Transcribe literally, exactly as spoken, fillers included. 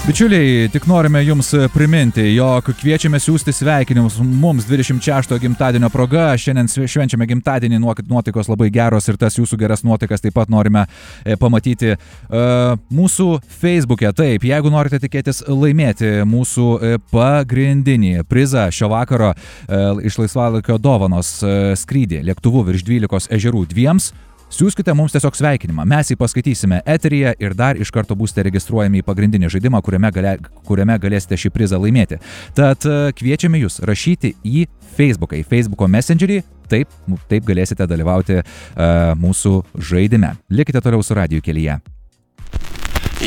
Bičiuliai, tik norime jums priminti, jog kviečiame siūsti sveikinimus mums dvidešimt šeštojo gimtadienio proga. Šiandien švenčiame gimtadienį, nuotaikos labai geros ir tas jūsų geras nuotaikas taip pat norime pamatyti uh, mūsų Facebook'e. Taip, jeigu norite tikėtis laimėti mūsų pagrindinį prizą šio vakaro uh, iš laisvalaikio dovanos uh, skrydį lėktuvu virš dvylikos ežerų dviems, siūskite mums tiesiog sveikinimą, mes jį paskaitysime eteryje ir dar iš karto būsite registruojami į pagrindinį žaidimą, kuriame, galė, kuriame galėsite šį prizą laimėti. Tad kviečiame jūs rašyti į Facebooką, į Facebooko Messengerį, taip, taip galėsite dalyvauti uh, mūsų žaidime. Likite toliau su Radiju kelyje.